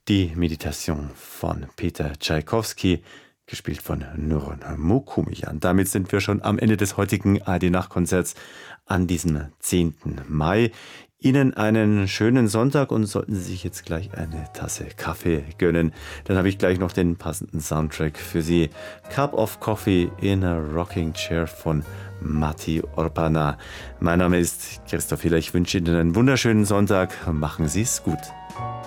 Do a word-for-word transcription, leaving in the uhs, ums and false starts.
Die Meditation von Peter Tschaikowski, gespielt von Nurun Mokumian. Damit sind wir schon am Ende des heutigen A R D-Nachtkonzerts an diesem zehnten Mai. Ihnen einen schönen Sonntag und sollten Sie sich jetzt gleich eine Tasse Kaffee gönnen, dann habe ich gleich noch den passenden Soundtrack für Sie. Cup of Coffee in a Rocking Chair von Matti Orpana. Mein Name ist Christoph Hiller. Ich wünsche Ihnen einen wunderschönen Sonntag. Machen Sie es gut.